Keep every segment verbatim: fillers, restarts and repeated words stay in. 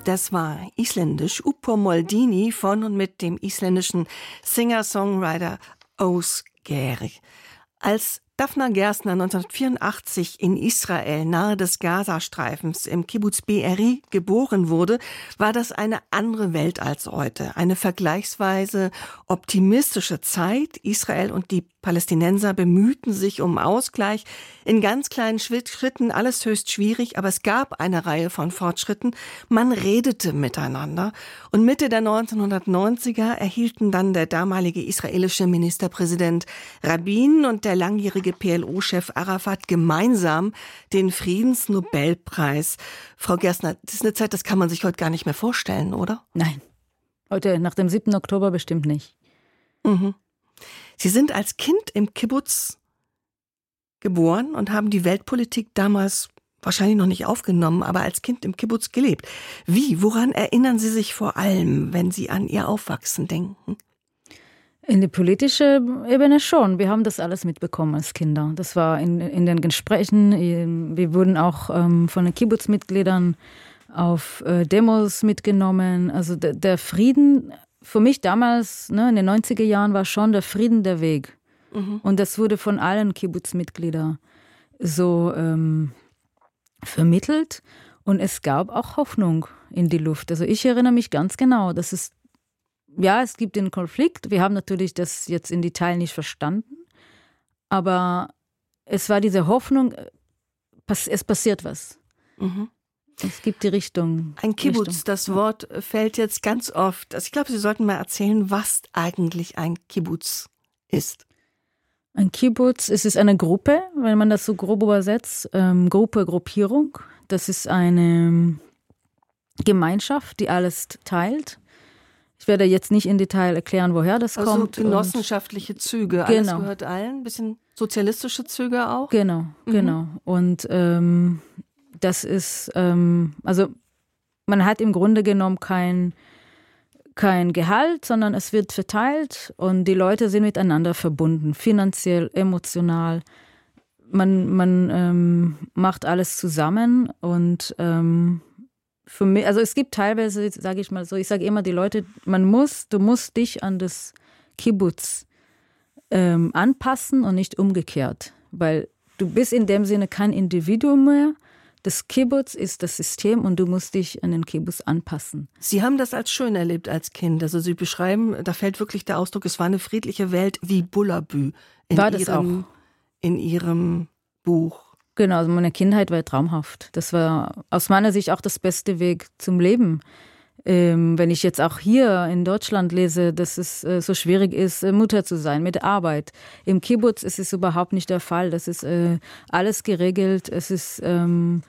Das war isländisch Uppo Moldini von und mit dem isländischen Singer-Songwriter Ásgeir. Als Daphna Gerstner neunzehnhundertvierundachtzig in Israel nahe des Gazastreifens im Kibbuz Be'eri geboren wurde, war das eine andere Welt als heute. Eine vergleichsweise optimistische Zeit. Israel und die Palästinenser bemühten sich um Ausgleich in ganz kleinen Schritten, alles höchst schwierig, aber es gab eine Reihe von Fortschritten. Man redete miteinander und Mitte der neunzehnhundertneunziger erhielten dann der damalige israelische Ministerpräsident Rabin und der langjährige P L O-Chef Arafat gemeinsam den Friedensnobelpreis. Frau Gerstner, das ist eine Zeit, das kann man sich heute gar nicht mehr vorstellen, oder? Nein, heute nach dem siebten Oktober bestimmt nicht. Mhm. Sie sind als Kind im Kibbuz geboren und haben die Weltpolitik damals wahrscheinlich noch nicht aufgenommen, aber als Kind im Kibbuz gelebt. Wie, woran erinnern Sie sich vor allem, wenn Sie an Ihr Aufwachsen denken? In die politische Ebene schon. Wir haben das alles mitbekommen als Kinder. Das war in, in den Gesprächen. Wir wurden auch ähm, von den Kibbuz-Mitgliedern auf äh, Demos mitgenommen. Also der, der Frieden, für mich damals, ne, in den neunziger Jahren, war schon der Frieden der Weg. Mhm. Und das wurde von allen Kibbuz-Mitgliedern so ähm, vermittelt. Und es gab auch Hoffnung in die Luft. Also ich erinnere mich ganz genau, dass es Ja, es gibt den Konflikt. Wir haben natürlich das jetzt in Detail nicht verstanden. Aber es war diese Hoffnung, es passiert was. Mhm. Es gibt die Richtung. Ein Kibbuz, Richtung. Das Wort fällt jetzt ganz oft. Also ich glaube, Sie sollten mal erzählen, was eigentlich ein Kibbuz ist. Ein Kibbuz, es ist eine Gruppe, wenn man das so grob übersetzt. Ähm, Gruppe, Gruppierung. Das ist eine Gemeinschaft, die alles teilt. Ich werde jetzt nicht in Detail erklären, woher das also kommt. Also genossenschaftliche Züge, alles genau. Gehört allen, ein bisschen sozialistische Züge auch. Genau, mhm. genau. Und ähm, das ist, ähm, also man hat im Grunde genommen kein, kein Gehalt, sondern es wird verteilt und die Leute sind miteinander verbunden, finanziell, emotional. Man, man ähm, macht alles zusammen und ähm, Für mich, also es gibt teilweise, sage ich mal so, ich sage immer die Leute, man muss, du musst dich an das Kibbuz ähm, anpassen und nicht umgekehrt, weil du bist in dem Sinne kein Individuum mehr. Das Kibbuz ist das System und du musst dich an den Kibbuz anpassen. Sie haben das als schön erlebt als Kind. Also Sie beschreiben, da fällt wirklich der Ausdruck, es war eine friedliche Welt wie Bullabü in, war das ihrem, auch. in Ihrem Buch. Genau, also meine Kindheit war traumhaft. Das war aus meiner Sicht auch das beste Weg zum Leben. Ähm, wenn ich jetzt auch hier in Deutschland lese, dass es äh, so schwierig ist, äh, Mutter zu sein mit Arbeit. Im Kibbuz ist es überhaupt nicht der Fall. Das ist äh, alles geregelt. Es ist ähm,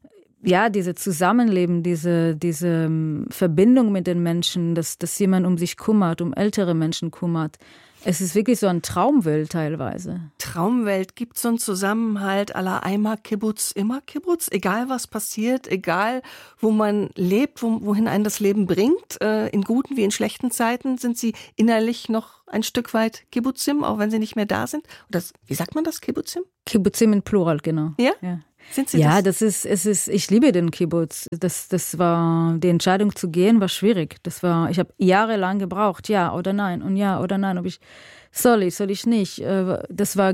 ja diese Zusammenleben, diese, diese ähm, Verbindung mit den Menschen, dass, dass jemand um sich kümmert, um ältere Menschen kümmert. Es ist wirklich so eine Traumwelt teilweise. Traumwelt, gibt es so einen Zusammenhalt aller Eimer Kibbuz, immer Kibbuz? Egal was passiert, egal wo man lebt, wo, wohin einen das Leben bringt, äh, in guten wie in schlechten Zeiten, sind Sie innerlich noch ein Stück weit Kibbuzim, auch wenn Sie nicht mehr da sind? Oder wie sagt man das, Kibbuzim? Kibbuzim in Plural, genau. Ja? Ja. Sind Sie ja, das? das ist, es ist, ich liebe den Kibbuz. Das, das war, die Entscheidung zu gehen war schwierig. Das war, ich habe jahrelang gebraucht, ja oder nein und ja oder nein, ob ich, soll ich, soll ich nicht. Das war,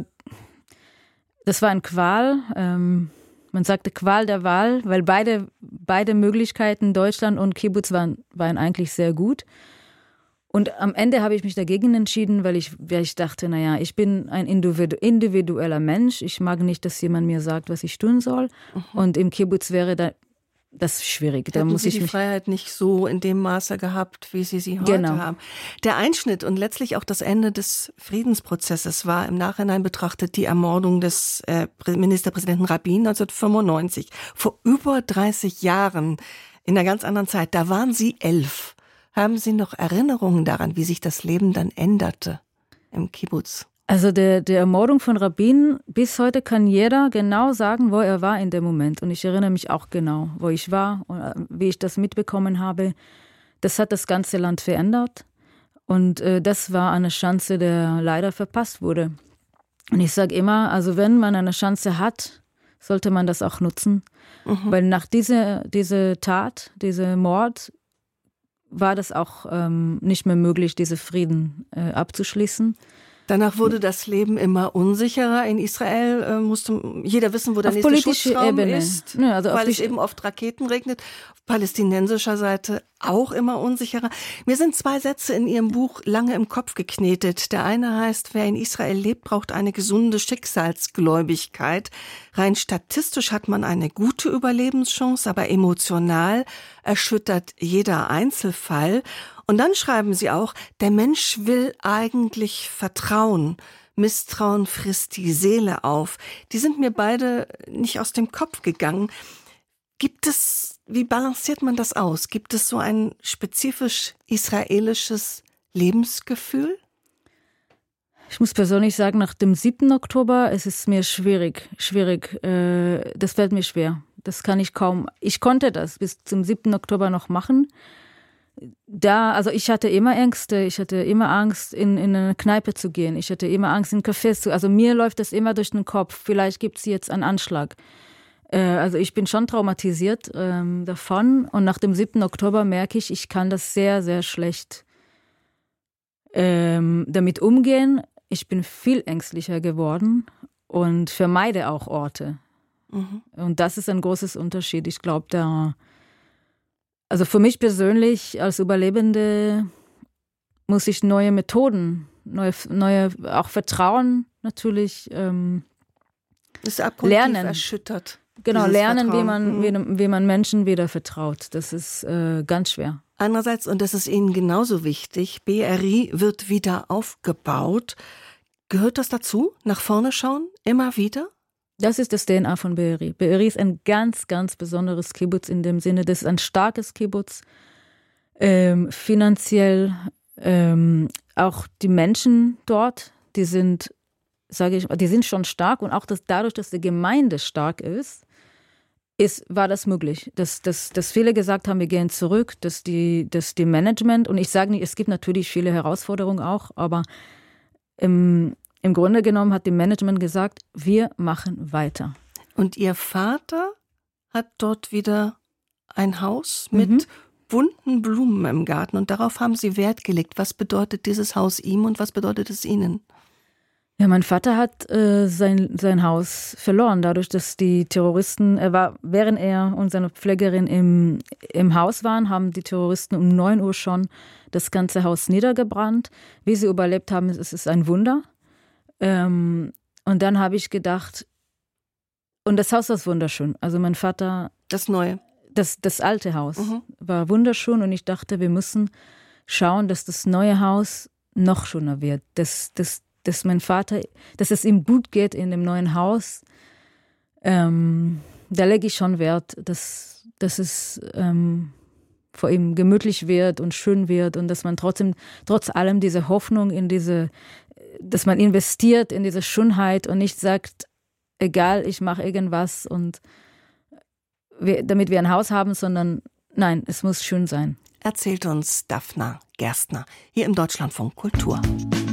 das war ein Qual. Man sagte Qual der Wahl, weil beide, beide Möglichkeiten, Deutschland und Kibbuz, waren, waren eigentlich sehr gut. Und am Ende habe ich mich dagegen entschieden, weil ich, weil ich dachte, naja, ich bin ein individu- individueller Mensch. Ich mag nicht, dass jemand mir sagt, was ich tun soll. Mhm. Und im Kibbuz wäre da, das schwierig. Da Hätten muss Sie ich die mich Freiheit nicht so in dem Maße gehabt, wie Sie sie heute genau. haben. Der Einschnitt und letztlich auch das Ende des Friedensprozesses war im Nachhinein betrachtet die Ermordung des äh, Ministerpräsidenten Rabin neunzehnhundertfünfundneunzig. Vor über dreißig Jahren, in einer ganz anderen Zeit, da waren Sie elf. Haben Sie noch Erinnerungen daran, wie sich das Leben dann änderte im Kibbuz? Also der, der Ermordung von Rabin, bis heute kann jeder genau sagen, wo er war in dem Moment. Und ich erinnere mich auch genau, wo ich war und wie ich das mitbekommen habe. Das hat das ganze Land verändert. Und äh, das war eine Chance, die leider verpasst wurde. Und ich sage immer, also wenn man eine Chance hat, sollte man das auch nutzen. Mhm. Weil nach dieser diese Tat, diesem Mord, war das auch ähm, nicht mehr möglich, diese Frieden äh, abzuschließen. Danach wurde das Leben immer unsicherer. In Israel äh, musste jeder wissen, wo der auf nächste politische Schutzraum Ebene ist, ja, also weil es eben oft Raketen regnet. Auf palästinensischer Seite auch immer unsicherer. Mir sind zwei Sätze in Ihrem Buch lange im Kopf geknetet. Der eine heißt, wer in Israel lebt, braucht eine gesunde Schicksalsgläubigkeit. Rein statistisch hat man eine gute Überlebenschance, aber emotional erschüttert jeder Einzelfall. Und dann schreiben Sie auch, der Mensch will eigentlich vertrauen. Misstrauen frisst die Seele auf. Die sind mir beide nicht aus dem Kopf gegangen. Gibt es, wie balanciert man das aus? Gibt es so ein spezifisch israelisches Lebensgefühl? Ich muss persönlich sagen, nach dem siebten Oktober es ist es mir schwierig, schwierig. Äh, das fällt mir schwer. Das kann ich kaum. Ich konnte das bis zum siebten Oktober noch machen. Da, also ich hatte immer Ängste, ich hatte immer Angst, in, in eine Kneipe zu gehen. Ich hatte immer Angst, in Cafés zu gehen. Also mir läuft das immer durch den Kopf. Vielleicht gibt es jetzt einen Anschlag. Äh, also ich bin schon traumatisiert ähm, davon. Und nach dem siebten Oktober merke ich, ich kann das sehr, sehr schlecht ähm, damit umgehen. Ich bin viel ängstlicher geworden und vermeide auch Orte. Mhm. Und das ist ein großes Unterschied. Ich glaube, da Also für mich persönlich als Überlebende muss ich neue Methoden, neue, neue auch Vertrauen natürlich ähm, ist lernen. Erschüttert. Genau, lernen, wie man, wie, wie man Menschen wieder vertraut. Das ist äh, ganz schwer. Andererseits, und das ist Ihnen genauso wichtig, B R I wird wieder aufgebaut. Gehört das dazu? Nach vorne schauen? Immer wieder? Das ist das D N A von B R I. B R I ist ein ganz, ganz besonderes Kibbutz in dem Sinne, das ist ein starkes Kibbutz, ähm, finanziell, ähm, auch die Menschen dort, die sind, sage ich, die sind schon stark und auch das, dadurch, dass die Gemeinde stark ist, ist war das möglich. Dass, dass, dass viele gesagt haben, wir gehen zurück, dass die, dass die Management, und ich sage nicht, es gibt natürlich viele Herausforderungen auch, aber im Im Grunde genommen hat die Management gesagt, wir machen weiter. Und Ihr Vater hat dort wieder ein Haus mit mhm. bunten Blumen im Garten und darauf haben Sie Wert gelegt. Was bedeutet dieses Haus ihm und was bedeutet es Ihnen? Ja, mein Vater hat äh, sein, sein Haus verloren, dadurch, dass die Terroristen, er war, während er und seine Pflegerin im, im Haus waren, haben die Terroristen um neun Uhr schon das ganze Haus niedergebrannt. Wie sie überlebt haben, es ist ein Wunder. Ähm, und dann habe ich gedacht, und das Haus war wunderschön. Also mein Vater... Das Neue. Das, das alte Haus mhm. war wunderschön und ich dachte, wir müssen schauen, dass das neue Haus noch schöner wird. Dass, dass, dass mein Vater, dass es ihm gut geht in dem neuen Haus. Ähm, da lege ich schon Wert, dass, dass es ähm, vor ihm gemütlich wird und schön wird und dass man trotzdem, trotz allem diese Hoffnung in diese, dass man investiert in diese Schönheit und nicht sagt, egal, ich mache irgendwas und wir, damit wir ein Haus haben, sondern nein, es muss schön sein. Erzählt uns Dafna Gerstner hier im Deutschlandfunk Kultur.